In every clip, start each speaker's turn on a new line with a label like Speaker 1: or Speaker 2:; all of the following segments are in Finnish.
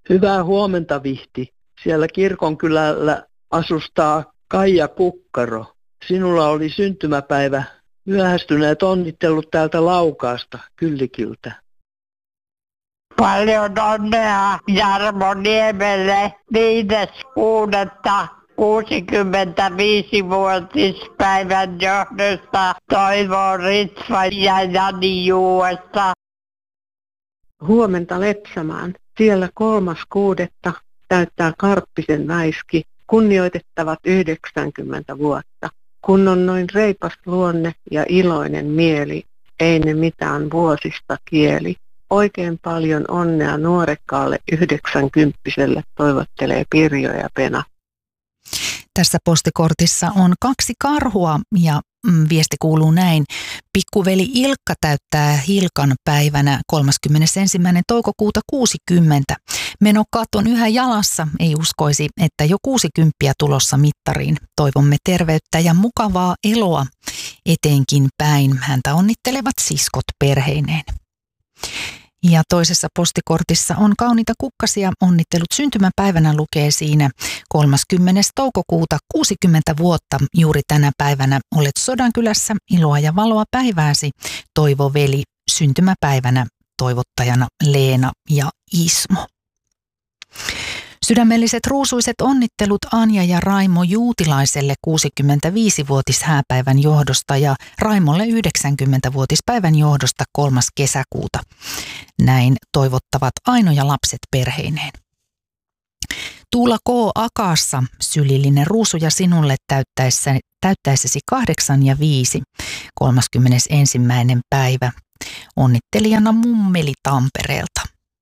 Speaker 1: Hyvää huomenta, Vihti. Siellä kirkonkylällä asustaa Kaija Kukkaro. Sinulla oli syntymäpäivä. Myöhästyneet onnittelut täältä Laukaasta, Kyllikiltä.
Speaker 2: Paljon onnea Jarmo Niemelle 5.6.65-vuotispäivän johdosta Toivo Ritva ja Jani Juuesta.
Speaker 3: Huomenta Lepsämään. Siellä 3.6. täyttää Karppisen Väiski. Kunnioitettavat 90 vuotta. Kun on noin reipas luonne ja iloinen mieli, ei ne mitään vuosista kieli. Oikein paljon onnea nuorekkaalle 90-vuotiaalle, toivottelee Pirjo ja Pena.
Speaker 4: Tässä postikortissa on 2 karhua ja viesti kuuluu näin. Pikkuveli Ilkka täyttää Hilkan päivänä 31. toukokuuta 60. Menokat on yhä jalassa, ei uskoisi, että jo 60 tulossa mittariin. Toivomme terveyttä ja mukavaa eloa eteenkin päin. Häntä onnittelevat siskot perheineen. Ja toisessa postikortissa on kauniita kukkasia. Onnittelut syntymäpäivänä lukee siinä 30. toukokuuta 60 vuotta. Juuri tänä päivänä olet Sodankylässä. Iloa ja valoa päivääsi. Toivo veli syntymäpäivänä toivottajana Leena ja Ismo. Sydämelliset ruusuiset onnittelut Anja ja Raimo Juutilaiselle 65-vuotishääpäivän johdosta ja Raimolle 90-vuotispäivän johdosta 3. kesäkuuta. Näin toivottavat Aino ja lapset perheineen. Tuula K. Akaassa sylillinen ruusuja sinulle täyttäisesi 8 ja 5. 31. päivä. Onnittelijana Mummeli Tampereelta.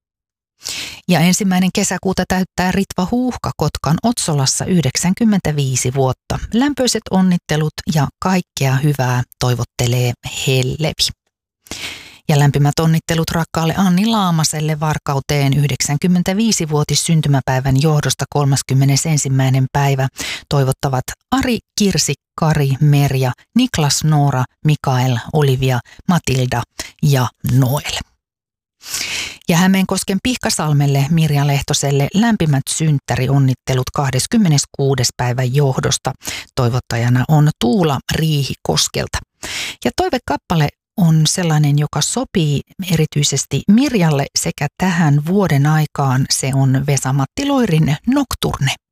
Speaker 4: Ja 1. kesäkuuta täyttää Ritva Huuhka Kotkan Otsolassa 95 vuotta. Lämpöiset onnittelut ja kaikkea hyvää toivottelee Hellevi. Ja lämpimät onnittelut rakkaalle Anni Laamaselle Varkauteen 95-vuotis syntymäpäivän johdosta 31. päivä. Toivottavat Ari, Kirsi, Kari, Merja, Niklas, Noora, Mikael, Olivia, Matilda ja Noel. Ja Hämeenkosken Pihkasalmelle Mirja Lehtoselle lämpimät synttärionnittelut 26. päivän johdosta. Toivottajana on Tuula Riihikoskelta. Ja toivekappale on sellainen, joka sopii erityisesti Mirjalle sekä tähän vuoden aikaan. Se on Vesa-Matti Loirin Nocturne.